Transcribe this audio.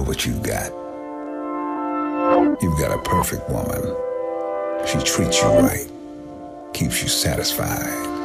what you've got. You've got a perfect woman. She treats you right, keeps you satisfied.